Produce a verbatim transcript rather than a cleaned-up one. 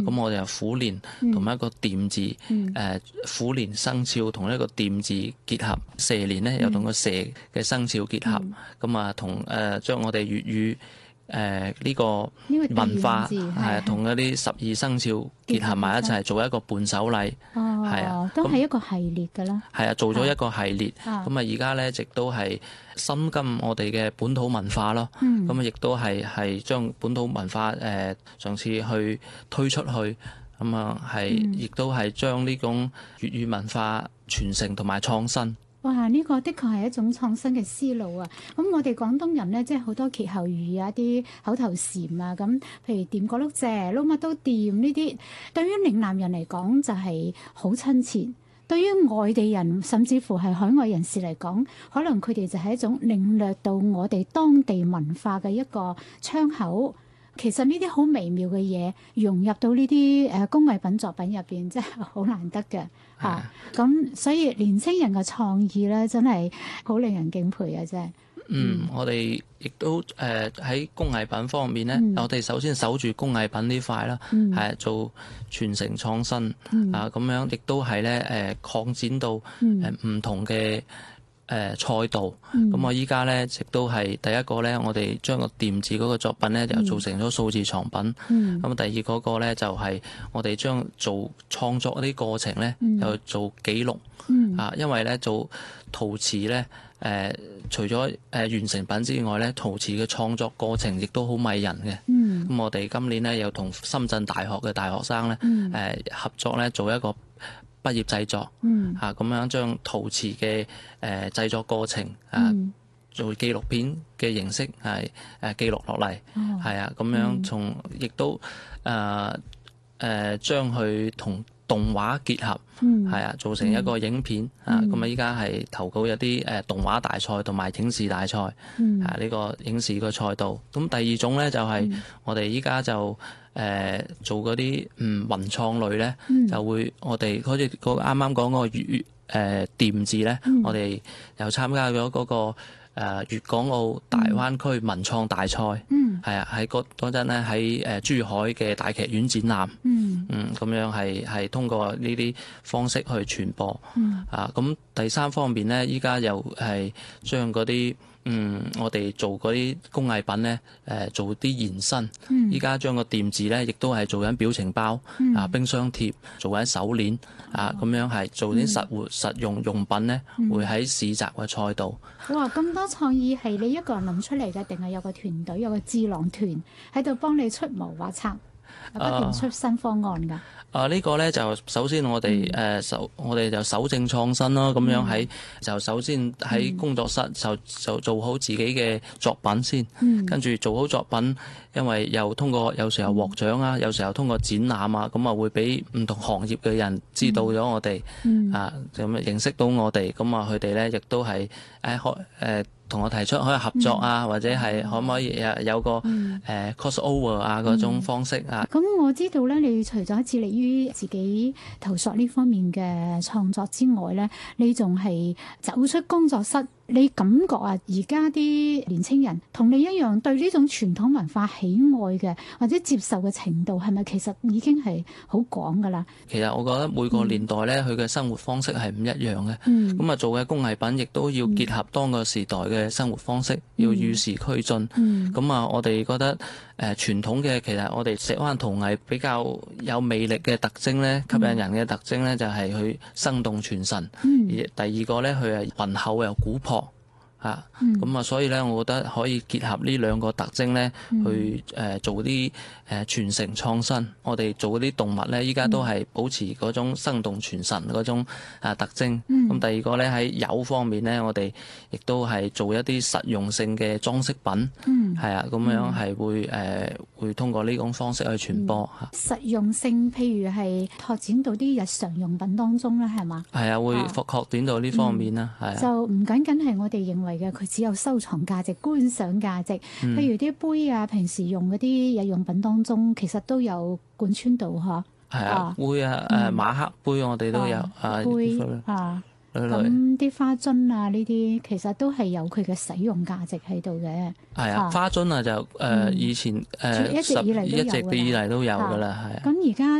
咁、嗯、我哋有虎年同一個掂字，誒、嗯呃、虎年生肖同一個掂字結合，蛇年咧又同個蛇嘅生肖結合，咁啊同誒將我哋粵語。誒呢、呃這個文化係同嗰啲十二生肖結合埋一齊，做一個伴手禮，係啊、哦， 都係一個系列㗎啦。係啊，做咗一個系列，咁啊而家咧亦都係深耕我哋嘅本土文化咯。咁啊亦都係係將本土文化誒嘗試去推出去，咁啊係亦都係將呢種粵語文化傳承同埋創新。 哇！呢、這個的確係一種創新嘅思路啊！咁我哋廣東人咧，即係好多歇後語啊、啲口頭禪啊，咁譬如掂過碌蔗，撈乜都掂呢啲，對於嶺南人嚟講就係好親切；對於外地人，甚至乎係海外人士嚟講，可能佢哋就係一種領略到我哋當地文化嘅一個窗口。其實呢啲好微妙嘅嘢融入到呢啲誒工藝品作品入邊，真係好難得嘅嚇。咁、啊、所以年青人嘅創意咧，真係好令人敬佩嘅啫。 嗯，嗯我哋亦都誒喺工藝品方面咧，嗯、我哋首先守住工藝品呢塊啦，係、嗯、做傳承創新、嗯、啊，咁樣亦都係咧誒擴展到誒唔同嘅。誒、呃、賽道，咁、嗯、我依家咧亦都係第一個咧，我哋將個掂字嗰個作品咧就做成咗數字藏品。咁、嗯、第二嗰個咧就係我哋將做創作嗰啲過程咧，嗯、又做記錄。嗯、啊，因為咧做陶瓷咧，誒、呃、除咗誒完成品之外咧，陶瓷嘅創作過程亦都好迷人嘅。咁、嗯、我哋今年咧又同深圳大學嘅大學生咧，誒、嗯呃、合作咧做一個畢業製作，嗯、啊咁樣將陶瓷嘅誒製作過程啊、嗯、做紀錄片嘅形式係誒記錄落嚟，係、哦、啊咁樣從亦都誒誒將佢同動畫結合，係、嗯、啊做成一個影片、嗯、啊咁啊依家係投稿一啲誒動畫大賽同埋影視大賽，嗯、啊呢、呢個影視個賽道。咁第二種咧就係、是、我哋依家就。誒、呃、做嗰啲嗯文創類咧，嗯、就會我哋好似嗰啱啱講嗰個粵誒掂字咧，嗯、我哋又參加咗嗰、那個誒粵、呃、港澳大灣區文創大賽，係、嗯、啊喺嗰嗰陣咧喺誒珠海嘅大劇院展覽，嗯嗯咁樣係係通過呢啲方式去傳播，嗯、啊咁第三方面咧，依家又係將嗰啲。嗯，我哋做嗰啲工藝品咧，誒、呃、做啲延伸。依家將個掂字咧，亦都係做緊表情包，嗯、啊冰箱貼，做緊手鏈，啊咁樣係做啲實活、嗯、實用用品咧，嗯、會喺市集嘅賽道。哇！咁多創意係你一個人諗出嚟嘅，定係有個團隊有個智囊團喺度幫你出謀劃策，不斷出新方案㗎？ 啊！呢、這個咧就首先我哋誒、嗯呃、首我哋就守正創新咯，咁樣喺就首先喺工作室就就做好自己嘅作品先，嗯、跟住做好作品，因為又通過有時候獲獎啊，有時候通過展覽啊，咁啊會俾唔同行業嘅人知道咗我哋，嗯、啊咁認識到我哋，咁啊佢哋咧亦都係誒開誒。同我提出可以合作啊，嗯、或者係可唔可以有有個誒、嗯呃、cross over 啊嗰種方式啊。 咁、嗯、我知道咧，你除咗致力於自己投塑呢方面嘅創作之外咧，你仲係走出工作室。你感覺啊，而家啲年青人同你一樣對呢種傳統文化喜愛嘅或者接受嘅程度，係咪其實已經係好廣㗎啦？ 其實我覺得每個年代咧，佢嘅、嗯、生活方式係唔一樣嘅。咁啊、嗯，做嘅工藝品亦都要結合當個時代嘅生活方式，嗯、要與時俱進。咁啊、嗯，我哋覺得誒、呃、傳統嘅其實我哋石灣陶藝比較有魅力嘅特徵咧，吸引人嘅特徵咧，就係佢生動傳神。嗯、而第二個咧，佢係渾厚又古樸。啊，咁啊、嗯，所以咧，我覺得可以結合呢兩個特徵咧，嗯、去誒、呃、做啲誒傳承創新。我哋做嗰啲動物咧，依家都係保持嗰種生動傳神嗰種啊特徵。咁、嗯、第二個咧，喺釉方面咧，我哋亦都係做一啲實用性嘅裝飾品。係、嗯、啊，咁樣係會誒、呃、會通過呢種方式去傳播嚇、嗯。實用性，譬如係拓展到啲日常用品當中咧，係嘛？係啊，會擴展到呢方面啦，係、嗯、啊。就唔僅僅係我哋認為嘅，佢只有收藏價值、觀賞價值。嗯、譬如啲杯啊，平時用嗰啲日用品當中，其實都有貫穿到嗬。係啊，杯啊，誒、嗯、馬克杯我哋都有啊，啊杯啊。咁啲花樽啊，呢啲其實都係有佢嘅使用價值喺度嘅。係啊，花樽啊就誒、呃、以前誒、呃、一直以嚟都有㗎啦，係啊。咁而家